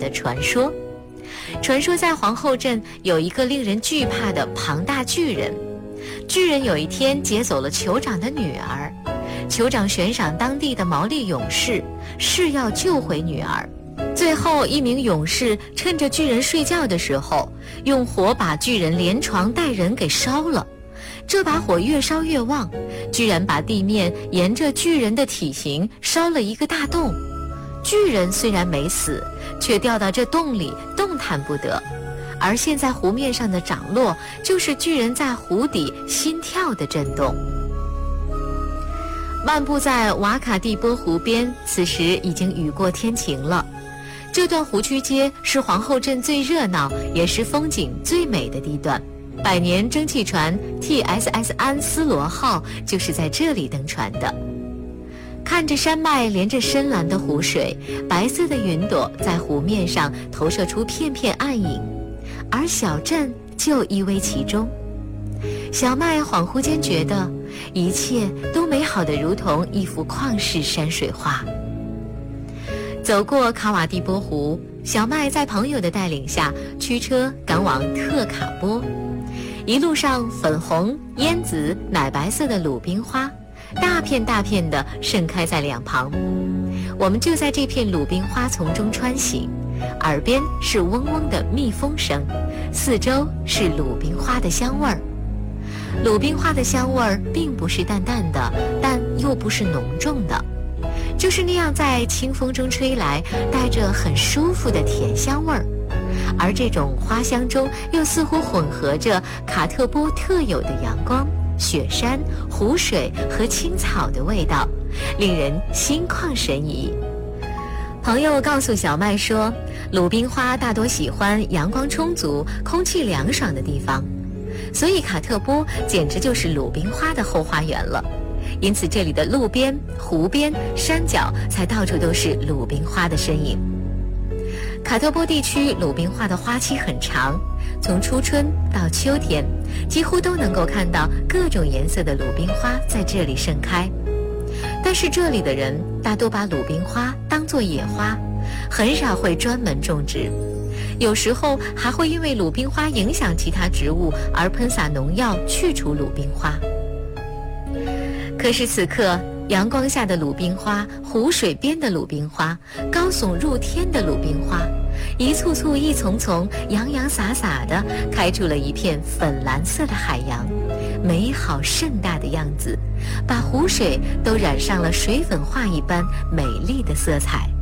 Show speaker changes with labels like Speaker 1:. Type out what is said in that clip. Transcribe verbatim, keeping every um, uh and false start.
Speaker 1: 的传说。传说在皇后镇有一个令人惧怕的庞大巨人，巨人有一天劫走了酋长的女儿，酋长悬赏当地的毛利勇士，誓要救回女儿。最后一名勇士趁着巨人睡觉的时候，用火把巨人连床带人给烧了。这把火越烧越旺，居然把地面沿着巨人的体型烧了一个大洞。巨人虽然没死，却掉到这洞里动弹不得，而现在湖面上的涨落就是巨人在湖底心跳的震动。漫步在瓦卡蒂波湖边，此时已经雨过天晴了。这段湖区街是皇后镇最热闹也是风景最美的地段，百年蒸汽船 T S S 安斯罗号就是在这里登船的。看着山脉连着深蓝的湖水，白色的云朵在湖面上投射出片片暗影，而小镇就依偎其中。小麦恍惚间觉得一切都美好的如同一幅旷世山水画。走过卡瓦蒂波湖，小麦在朋友的带领下驱车赶往特卡波。一路上粉红、烟紫、奶白色的鲁冰花大片大片地盛开在两旁，我们就在这片鲁冰花丛中穿行，耳边是嗡嗡的蜜蜂声，四周是鲁冰花的香味儿。鲁冰花的香味儿并不是淡淡的，但又不是浓重的，就是那样在清风中吹来，带着很舒服的甜香味儿。而这种花香中又似乎混合着卡特波特有的阳光、雪山、湖水和青草的味道，令人心旷神怡。朋友告诉小麦说，鲁冰花大多喜欢阳光充足、空气凉爽的地方，所以卡特波简直就是鲁冰花的后花园了。因此这里的路边、湖边、山脚才到处都是鲁冰花的身影。卡特波地区鲁冰花的花期很长，从初春到秋天，几乎都能够看到各种颜色的鲁冰花在这里盛开。但是这里的人大多把鲁冰花当作野花，很少会专门种植，有时候还会因为鲁冰花影响其他植物而喷洒农药去除鲁冰花。可是此刻，阳光下的鲁冰花，湖水边的鲁冰花，高耸入天的鲁冰花，一簇簇一丛丛洋洋洒洒地开出了一片粉蓝色的海洋，美好盛大的样子，把湖水都染上了水粉画一般美丽的色彩。